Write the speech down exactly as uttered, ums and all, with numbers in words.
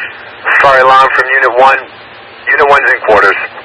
Fire alarm from Unit one. Unit one's in quarters.